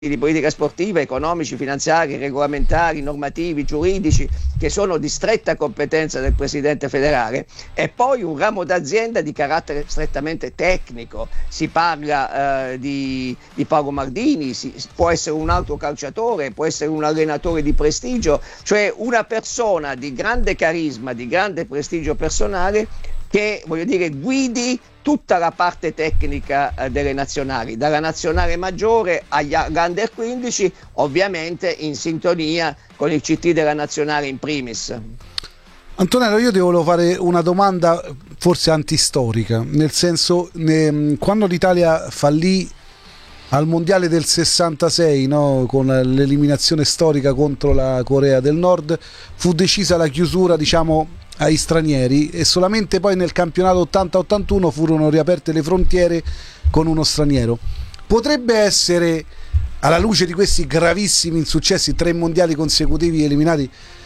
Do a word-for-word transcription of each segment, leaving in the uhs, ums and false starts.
di politica sportiva, economici, finanziari, regolamentari, normativi, giuridici, che sono di stretta competenza del presidente federale, e poi un ramo d'azienda di carattere strettamente tecnico. Si parla eh, di, di Paolo Maldini, si, può essere un altro calciatore, può essere un allenatore di prestigio, cioè una persona di grande carisma, di grande prestigio personale, che, voglio dire, guidi tutta la parte tecnica eh, delle nazionali, dalla nazionale maggiore agli under quindici, ovviamente in sintonia con il C T della nazionale in primis. Antonello, io ti volevo fare una domanda forse antistorica, nel senso, ne, quando l'Italia fallì al mondiale del sessantasei, no, con l'eliminazione storica contro la Corea del Nord, fu decisa la chiusura, diciamo, ai stranieri, e solamente poi nel campionato ottanta ottantuno furono riaperte le frontiere con uno straniero. Potrebbe essere, alla luce di questi gravissimi insuccessi, tre mondiali consecutivi eliminati,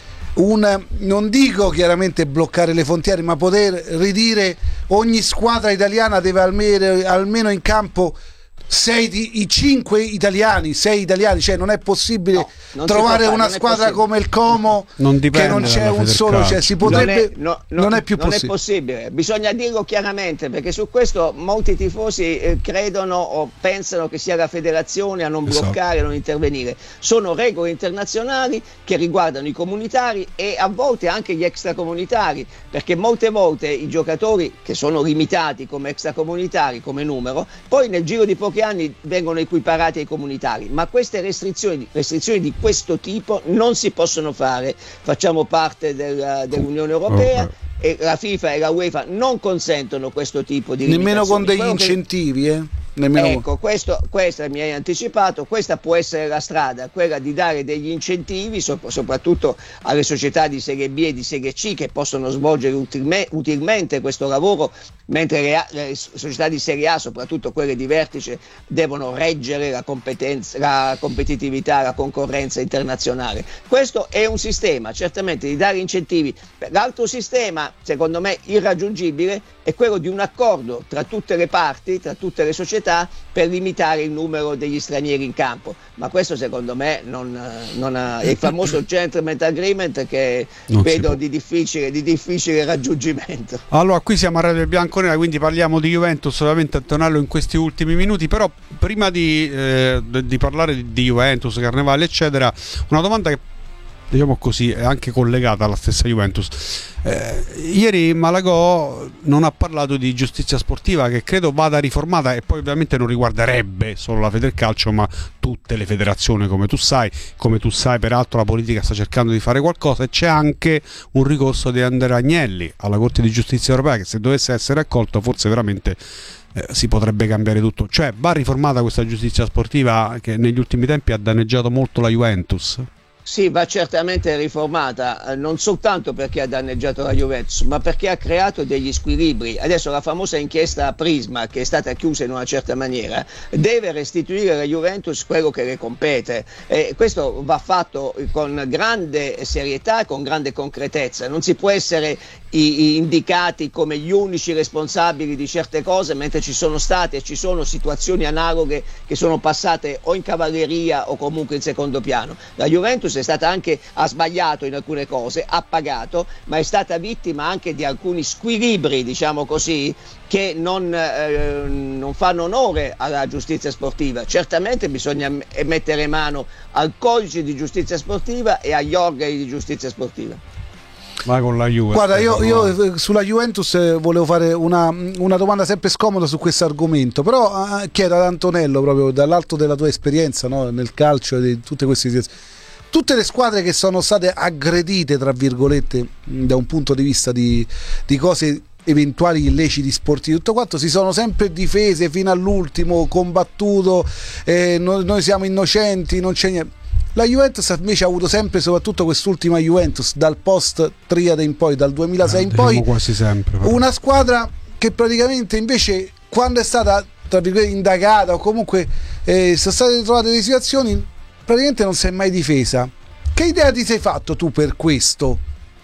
un, non dico chiaramente bloccare le frontiere, ma poter ridire ogni squadra italiana deve almeno, almeno in campo sei di, i cinque italiani, sei italiani, cioè non è possibile no, non trovare fare, una squadra come il Como non che non c'è un solo, cioè si potrebbe, non è, no, no, non è più non possibile. è possibile, bisogna dirlo chiaramente, perché su questo molti tifosi eh, credono o pensano che sia la federazione a non esatto. bloccare, a non intervenire. Sono regole internazionali che riguardano i comunitari e a volte anche gli extracomunitari, perché molte volte i giocatori che sono limitati come extracomunitari come numero, poi nel giro di pochi anni vengono equiparati ai comunitari, ma queste restrizioni, restrizioni di questo tipo non si possono fare. Facciamo parte del, dell'Unione Europea oh, e la FIFA e la UEFA non consentono questo tipo di nemmeno con degli Quello incentivi che... eh? Nemmeno... Ecco, questo, questa mi hai anticipato, questa può essere la strada, quella di dare degli incentivi sop- soprattutto alle società di Serie B e di Serie C che possono svolgere utilme- utilmente questo lavoro, mentre le, a- le società di Serie A, soprattutto quelle di vertice, devono reggere la competenza, la competitività, la concorrenza internazionale. Questo è un sistema, certamente, di dare incentivi. L'altro sistema, secondo me irraggiungibile, è quello di un accordo tra tutte le parti, tra tutte le società, per limitare il numero degli stranieri in campo, ma questo secondo me non, non ha, è il famoso gentleman agreement che non vedo di difficile, di difficile raggiungimento. Allora, qui siamo a Radio Bianconera, quindi parliamo di Juventus, ovviamente, Antonello, in questi ultimi minuti, però prima di, eh, di parlare di, di Juventus, Carnevale eccetera, una domanda che, diciamo così, è anche collegata alla stessa Juventus. Eh, ieri Malagò non ha parlato di giustizia sportiva, che credo vada riformata, e poi ovviamente non riguarderebbe solo la Federcalcio ma tutte le federazioni, come tu sai come tu sai peraltro la politica sta cercando di fare qualcosa, e c'è anche un ricorso di Andrea Agnelli alla Corte di Giustizia Europea che, se dovesse essere accolto, forse veramente eh, si potrebbe cambiare tutto. Cioè, va riformata questa giustizia sportiva che negli ultimi tempi ha danneggiato molto la Juventus? Sì, va certamente riformata, eh, non soltanto perché ha danneggiato la Juventus, ma perché ha creato degli squilibri. Adesso la famosa inchiesta Prisma, che è stata chiusa in una certa maniera, deve restituire alla Juventus quello che le compete, e questo va fatto con grande serietà e con grande concretezza. Non si può essere i, i indicati come gli unici responsabili di certe cose, mentre ci sono state e ci sono situazioni analoghe che sono passate o in cavalleria o comunque in secondo piano. La Juventus è stata anche, ha sbagliato in alcune cose, ha pagato, ma è stata vittima anche di alcuni squilibri, diciamo così, che non, eh, non fanno onore alla giustizia sportiva. Certamente bisogna mettere mano al codice di giustizia sportiva e agli organi di giustizia sportiva. Vai con la Juve. Guarda, io, io sulla Juventus volevo fare una, una domanda sempre scomoda su questo argomento, però eh, chiedo ad Antonello, proprio dall'alto della tua esperienza, no, nel calcio e di tutte queste situazioni. Tutte le squadre che sono state aggredite, tra virgolette, da un punto di vista di, di cose, eventuali illeciti sportivi, tutto quanto, si sono sempre difese fino all'ultimo, combattuto, eh, noi, noi siamo innocenti, non c'è niente. La Juventus invece ha avuto sempre, soprattutto quest'ultima Juventus, dal post Triade in poi, dal duemilasei eh, in poi, quasi sempre, una squadra che praticamente invece, quando è stata, tra virgolette, indagata o comunque eh, sono state trovate delle situazioni, praticamente non si è mai difesa. Che idea ti sei fatto tu per questo?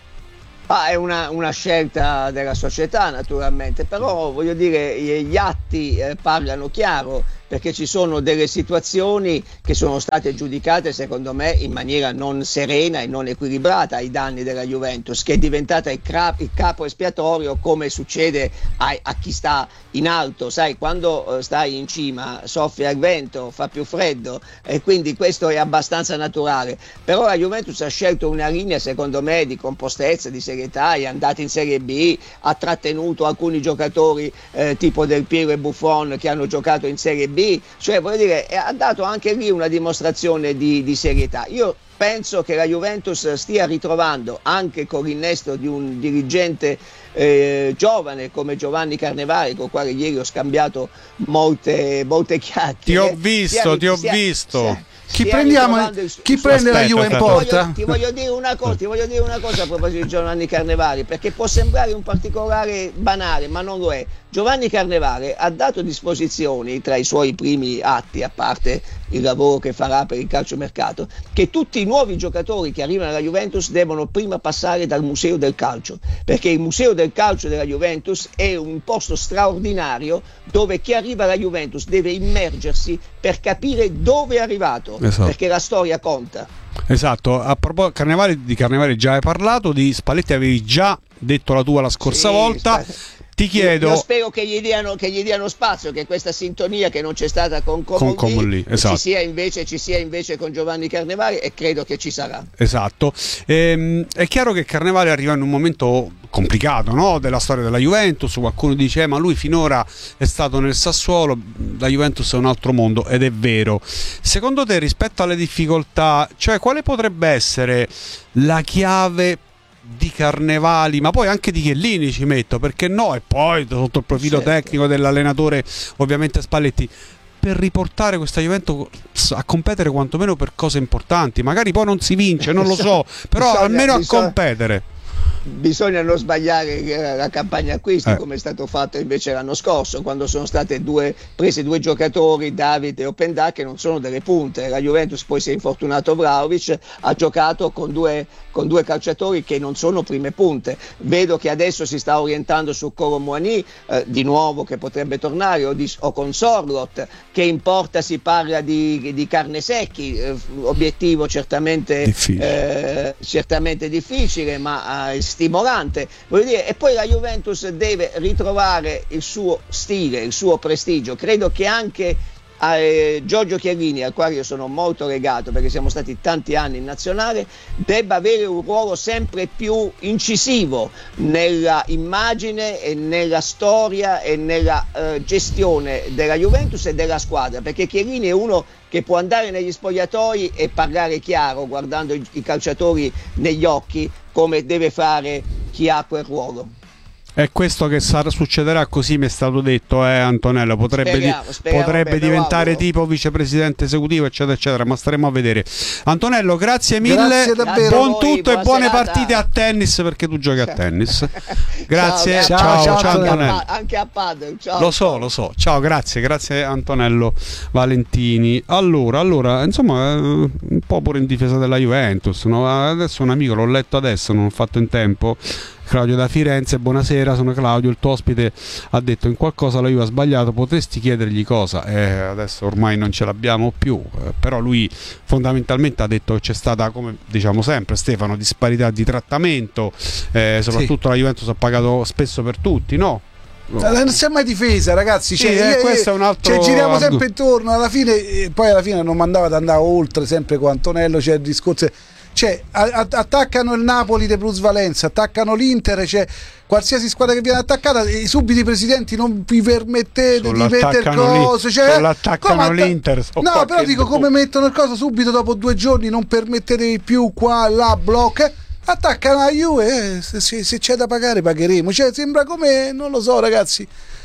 Ah, è una, una scelta della società, naturalmente, però voglio dire, gli atti eh, parlano chiaro. perché ci sono delle situazioni che sono state giudicate secondo me in maniera non serena e non equilibrata ai danni della Juventus, che è diventata il, cra- il capo espiatorio, come succede a, a chi sta in alto. Sai, quando eh, stai in cima soffia il vento, fa più freddo, e quindi questo è abbastanza naturale. Però la Juventus ha scelto una linea secondo me di compostezza, di serietà, è andata in Serie B, ha trattenuto alcuni giocatori eh, tipo Del Piero e Buffon che hanno giocato in Serie B, cioè voglio dire, ha dato anche lì una dimostrazione di, di serietà. Io penso che la Juventus stia ritrovando, anche con l'innesto di un dirigente eh, giovane come Giovanni Carnevali, con il quale ieri ho scambiato molte, molte chiacchiere. Ti ho visto, stia, ti ho stia, visto. Stia, Chi, prendiamo, il, chi prende la Juve in porta? Ti voglio, ti, voglio dire una cosa, ti voglio dire una cosa a proposito di Giovanni Carnevali, perché può sembrare un particolare banale, ma non lo è. Giovanni Carnevale ha dato disposizioni tra i suoi primi atti, a parte il lavoro che farà per il calciomercato, che tutti i nuovi giocatori che arrivano alla Juventus devono prima passare dal Museo del Calcio, perché il Museo del Calcio della Juventus è un posto straordinario dove chi arriva alla Juventus deve immergersi per capire dove è arrivato, esatto. Perché la storia conta. Esatto, a proposito Carnevali, di Carnevali già hai parlato, di Spalletti avevi già detto la tua la scorsa sì, volta. Sp- Ti chiedo. Io, io spero che gli, diano, che gli diano spazio, che questa sintonia che non c'è stata con Comolli, con Comolli esatto. ci, sia invece, ci sia invece con Giovanni Carnevali, e credo che ci sarà. Esatto. Ehm, è chiaro che Carnevali arriva in un momento complicato, no? Della storia della Juventus. Qualcuno dice eh, ma lui finora è stato nel Sassuolo, la Juventus è un altro mondo, ed è vero. Secondo te, rispetto alle difficoltà, cioè quale potrebbe essere la chiave di Carnevali, ma poi anche di Chiellini, ci metto, perché no, e poi sotto il profilo certo. tecnico dell'allenatore ovviamente Spalletti, per riportare questa Juventus a competere quantomeno per cose importanti? Magari poi non si vince, non lo so, però bisogna, almeno a bisogna... competere. Bisogna non sbagliare la campagna acquisti, eh. come è stato fatto invece l'anno scorso, quando sono state due, prese due giocatori, David e Openda, che non sono delle punte. La Juventus poi si è infortunato Vlahovic, ha giocato con due, con due calciatori che non sono prime punte. Vedo che adesso si sta orientando su Kolo Muani, eh, di nuovo, che potrebbe tornare, o, di, o con Sorloth, che in porta si parla di, di Carnesecchi, eh, obiettivo certamente difficile, eh, certamente difficile, ma eh, stimolante, voglio dire. E poi la Juventus deve ritrovare il suo stile, il suo prestigio. Credo che anche eh, Giorgio Chiellini, al quale io sono molto legato perché siamo stati tanti anni in nazionale, debba avere un ruolo sempre più incisivo nella immagine e nella storia e nella eh, gestione della Juventus e della squadra, perché Chiellini è uno che può andare negli spogliatoi e parlare chiaro, guardando i, i calciatori negli occhi, come deve fare chi ha quel ruolo. È questo che sarà, succederà, così mi è stato detto, eh, Antonello. Potrebbe, speriamo, di, speriamo potrebbe bene, diventare tipo vicepresidente esecutivo, eccetera, eccetera. Ma staremo a vedere. Antonello, grazie mille. Grazie davvero. Buon voi, tutto e buone serata. partite a tennis, perché tu giochi a tennis. Grazie, ciao, ciao, ciao, ciao Antonello. Anche a padel, ciao. Lo so, lo so. Ciao, grazie, grazie Antonello Valentini. Allora, allora, insomma, un po' pure in difesa della Juventus, no? Adesso un amico, l'ho letto adesso, non ho fatto in tempo. Claudio da Firenze, buonasera, sono Claudio, il tuo ospite ha detto in qualcosa la Juve ha sbagliato, potresti chiedergli cosa? Eh, adesso ormai non ce l'abbiamo più, eh, però lui fondamentalmente ha detto che c'è stata, come diciamo sempre Stefano, disparità di trattamento, eh, soprattutto sì. La Juventus ha pagato spesso per tutti, no? Non si è mai difesa, ragazzi. Sì, cioè, eh, questo è un altro... cioè, giriamo sempre intorno, alla fine, eh, poi alla fine non mandava ad andare oltre, sempre con Antonello c'è il discorso. Cioè, a- attaccano il Napoli di plusvalenza, attaccano l'Inter, cioè qualsiasi squadra che viene attaccata, e subito i presidenti non vi permettete Sulla di mettere cose, cioè, l'attaccano atta- l'Inter. So no, però dico, come mettono il coso subito dopo due giorni, non permettetevi più qua, là, blocca. Attaccano la Juve, eh, se, se c'è da pagare pagheremo. Cioè, sembra come, non lo so, ragazzi.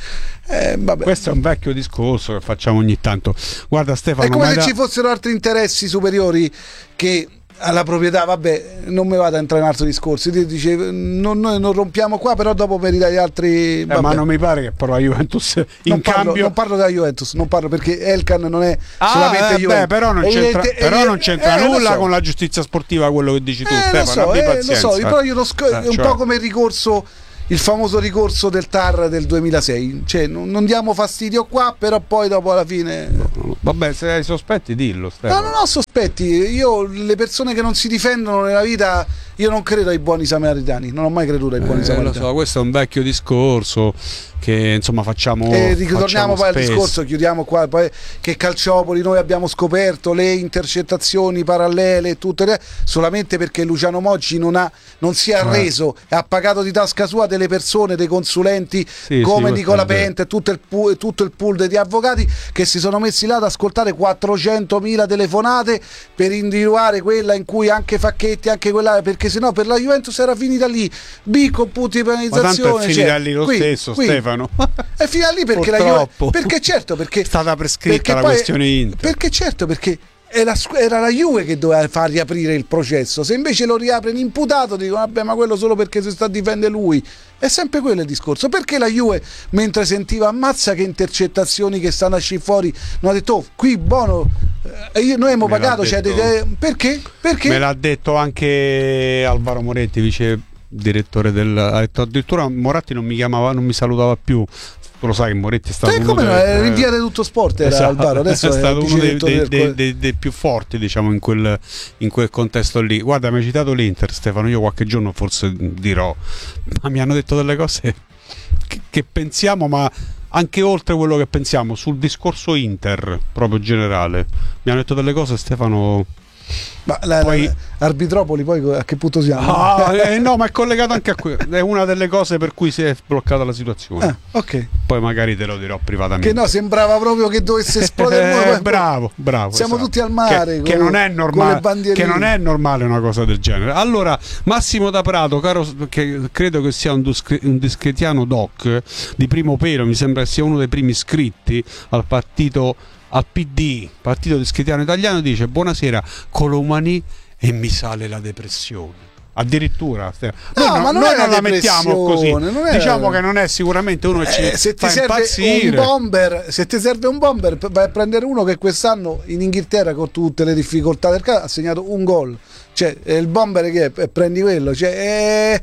Eh, vabbè. Questo è un vecchio discorso che facciamo ogni tanto. Guarda Stefano, è come se da... ci fossero altri interessi superiori che alla proprietà. Vabbè, non mi vado a entrare in altri discorsi. Ti dice, non, noi non rompiamo qua, però dopo per gli altri. Eh, ma non mi pare che però la Juventus in non cambio parlo, non parlo della Juventus, non parlo perché Elkan non è ah, solamente eh, Juventus. Beh, però non c'entra, e, però e, non c'entra eh, nulla so. con la giustizia sportiva, quello che dici tu, eh, Stefano. Lo so, eh, lo so, però io lo sc- eh, è un cioè. po' come il ricorso il famoso ricorso del T A R del duemilasei, cioè non, non diamo fastidio qua, però poi dopo alla fine no, no. Vabbè, se hai sospetti dillo, Stefano. No, non ho sospetti, io le persone che non si difendono nella vita, io non credo ai buoni samaritani, non ho mai creduto ai buoni eh, samaritani. Lo so, questo è un vecchio discorso che insomma facciamo. E ritorniamo facciamo poi spesso. al discorso, chiudiamo qua, poi che Calciopoli noi abbiamo scoperto le intercettazioni parallele, tutte solamente perché Luciano Moggi non, ha, non si è arreso e eh. ha pagato di tasca sua delle persone, dei consulenti sì, come sì, Nicola Pente e tutto il, pool, tutto il pool di avvocati che si sono messi là ad ascoltare quattrocentomila telefonate per individuare quella in cui anche Facchetti, anche quella, perché sennò per la Juventus era finita lì, B con punti di penalizzazione. Ma tanto è finita cioè, lì lo qui, stesso, qui, Stefano. È finita lì perché la Juve, perché certo perché è stata prescritta perché la poi, questione Inter. Perché certo perché era, era la Juve che doveva far riaprire il processo, se invece lo riapre in imputato dicono vabbè ma quello solo perché si sta a difendere lui, è sempre quello il discorso. Perché la Juve mentre sentiva ammazza che intercettazioni che stanno a uscire fuori non ha detto oh, qui buono eh, io, noi abbiamo me pagato cioè, eh, perché? perché? Me l'ha detto anche Alvaro Moretti, vice direttore del, ha detto addirittura Moratti non mi chiamava, non mi salutava più. Tu lo sai che Moretti è stato eh, uno come dei, no, è rinvia di tutto sport era esatto, Alvaro, adesso è stato è uno dei, dei, del... dei, dei, dei più forti diciamo in quel, in quel contesto lì. Guarda, mi hai citato l'Inter, Stefano, io qualche giorno forse dirò, ma mi hanno detto delle cose che, che pensiamo, ma anche oltre quello che pensiamo sul discorso Inter proprio generale. Mi hanno detto delle cose, Stefano. Ma la, poi, la, Arbitropoli poi a che punto siamo? Ah, eh, no, ma è collegato anche a quello. È una delle cose per cui si è bloccata la situazione. Ah, ok. Poi magari te lo dirò privatamente. Che no, sembrava proprio che dovesse esplodere. eh, bravo, bravo. Siamo esatto. tutti al mare. Che, con, che, non è normale, che non è normale una cosa del genere. Allora, Massimo da Prato, caro, che credo che sia un, discre, un discretiano doc di primo pelo, mi sembra sia uno dei primi iscritti al partito. Al P D, Partito Discretiano Italiano, dice buonasera Colomani e mi sale la depressione. Addirittura no, noi, ma non, noi è non la mettiamo così, non è... diciamo che non è sicuramente uno che ci eh, se ti fa serve impazzire. un bomber, se ti serve un bomber vai a prendere uno che quest'anno in Inghilterra con tutte le difficoltà del caso ha segnato un gol, cioè il bomber che è, prendi quello, cioè è...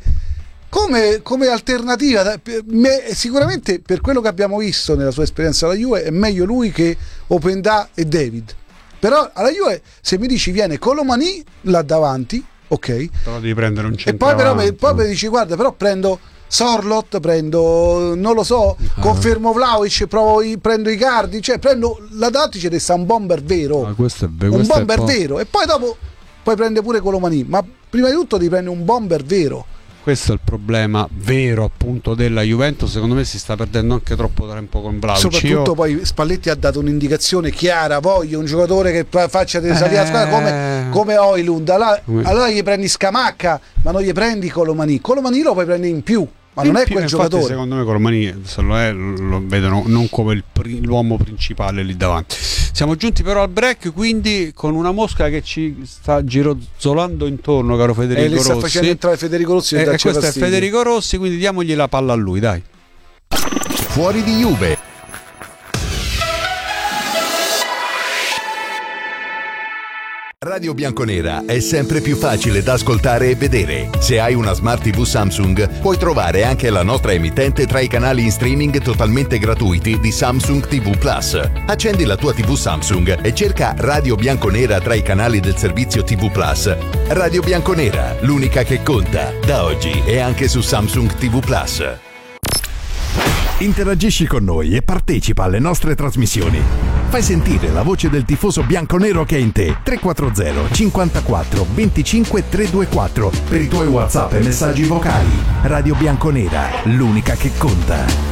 Come, come alternativa me, sicuramente per quello che abbiamo visto nella sua esperienza alla Juve è meglio lui che Openda e David, però alla Juve se mi dici viene Colomani là davanti, ok, però devi prendere un e poi però mi, poi mi dici guarda però prendo Sorlot, prendo non lo so, ah. confermo Vlahovic, provo, prendo i Icardi, cioè prendo la davanti c'è sta un bomber vero, ah, questo è vero, un questo bomber è vero e poi dopo poi prende pure Colomani, ma prima di tutto ti prende un bomber vero. Questo è il problema vero appunto della Juventus, secondo me si sta perdendo anche troppo tempo con Vlahovic. Soprattutto Io... poi Spalletti ha dato un'indicazione chiara, voglio un giocatore che faccia delle salite a squadra come, come Højlund, allora, allora gli prendi Scamacca ma non gli prendi Colomani, Colomani lo puoi prendere in più ma non in è più, quel infatti, giocatore. Secondo me Colomani se lo è lo vedono non come il, l'uomo principale lì davanti. Siamo giunti però al break, quindi con una mosca che ci sta girozzolando intorno, caro Federico e le sta Rossi. facendo entrare Federico Rossi e, e questo fastidio. È Federico Rossi, quindi diamogli la palla a lui, dai. Fuori di Juve. Radio Bianconera è sempre più facile da ascoltare e vedere. Se hai una Smart tivù Samsung, puoi trovare anche la nostra emittente tra i canali in streaming totalmente gratuiti di Samsung ti vu Plus. Accendi la tua tivù Samsung e cerca Radio Bianconera tra i canali del servizio ti vu Plus. Radio Bianconera, l'unica che conta, da oggi e anche su Samsung ti vu Plus. Interagisci con noi e partecipa alle nostre trasmissioni. Fai sentire la voce del tifoso bianconero che è in te. tre quattro zero cinquantaquattro venticinque trecentoventiquattro per i tuoi WhatsApp e messaggi vocali. Radio Bianconera, l'unica che conta.